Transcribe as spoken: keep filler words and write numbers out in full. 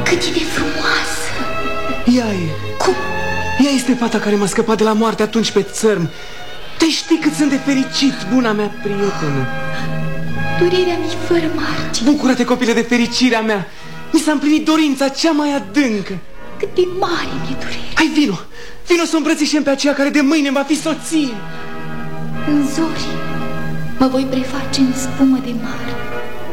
Cât e de frumoasă! Ea e. Cum? Ea este fata care m-a scăpat de la moarte atunci pe țărm. Te știi cât sunt de fericit, buna mea prietenă. Durerea mi fără margine. Bucură-te, copile, de fericirea mea. Mi s-a împlinit dorința cea mai adâncă. Cât de mare mi-e durerea. Hai, vino, vino să o îmbrățișem pe aceea care de mâine va fi soție. În zori mă voi preface în spumă de mare.